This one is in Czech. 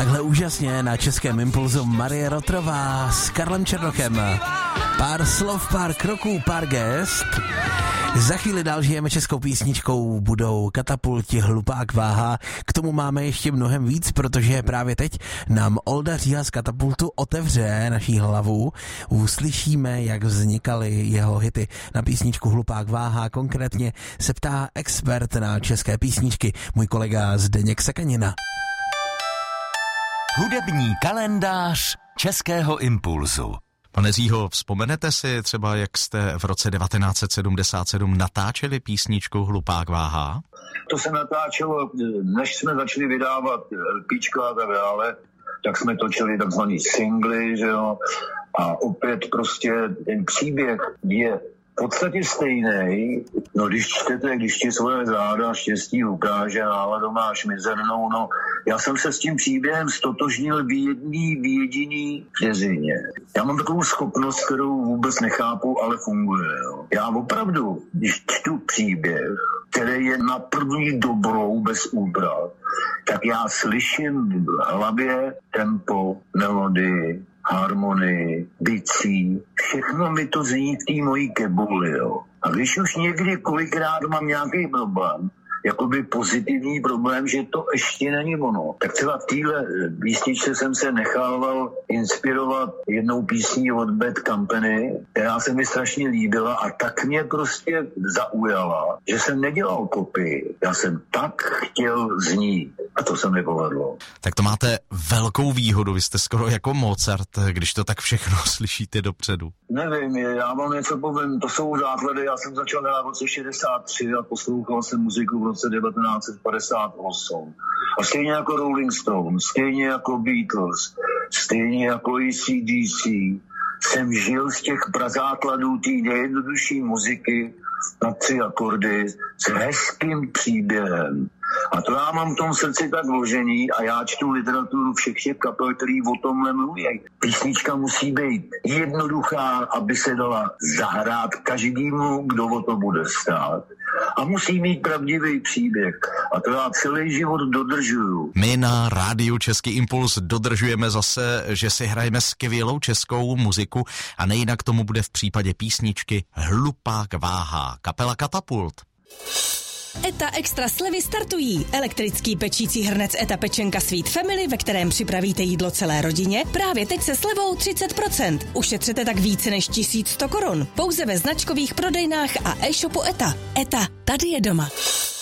Takhle úžasně na Českém impulzu Marie Rotrová s Karlem Černochem. Pár slov, pár kroků, pár gest. Za chvíli dál žijeme českou písničkou, budou Katapulti, Hlupák, Váha. K tomu máme ještě mnohem víc, protože právě teď nám Olda Říha z Katapultu otevře naší hlavu. Uslyšíme, jak vznikaly jeho hity na písničku Hlupák, Váha. Konkrétně se ptá expert na české písničky, můj kolega Zdeněk Sekanina. Hudební kalendář Českého impulzu. Pane Řího, vzpomenete si třeba, jak jste v roce 1977 natáčeli písničku Hlupák, Váha? To se natáčelo, než jsme začali vydávat LPčka a tak dále, tak jsme točili takzvaný singly, že jo, a opět prostě ten příběh je v podstatě stejný. No když čtete, když ti svoje záda štěstí ukáže, náladu máš mizernou, no já jsem se s tím příběhem stotožnil v jediný vteřině. Já mám takovou schopnost, kterou vůbec nechápu, ale funguje. Jo. Já opravdu, když čtu příběh, který je na první dobrou bez úprav, tak já slyším v hlavě tempo, melodii, harmonii, bicí, všechno mi to zní v té mojí kebuli, jo. A když už někdy kolikrát mám nějaký problém, jakoby pozitivní problém, že to ještě není ono. Tak třeba v téhle písničce jsem se nechával inspirovat jednou písní od Bad Company, která se mi strašně líbila a tak mě prostě zaujala, že jsem nedělal kopii. Já jsem tak chtěl znít a to se mi povedlo. Tak to máte velkou výhodu, vy jste skoro jako Mozart, když to tak všechno slyšíte dopředu. Nevím, já vám něco povím, to jsou základy, já jsem začal hrát v roce 63 a poslouchal jsem muziku v roce 1958. A stejně jako Rolling Stones, stejně jako Beatles, stejně jako AC/DC, jsem žil z těch prazákladů té nejjednodušší muziky na 3 akordy s hezkým příběhem. A to já mám v tom srdci tak vložený a já čtu literaturu všech těch kapel, který o tomhle mluví. Písnička musí být jednoduchá, aby se dala zahrát každému, kdo o to bude stát. A musí mít pravdivý příběh. A to já celý život dodržuju. My na rádiu Český impuls dodržujeme zase, že si hrajeme skvělou českou muziku a nejinak tomu bude v případě písničky Hlupák, Váha, kapela Katapult. ETA Extra slevy startují. Elektrický pečící hrnec ETA Pečenka Sweet Family, ve kterém připravíte jídlo celé rodině, právě teď se slevou 30%. Ušetřete tak více než 1100 korun. Pouze ve značkových prodejnách a e-shopu ETA. ETA, tady je doma.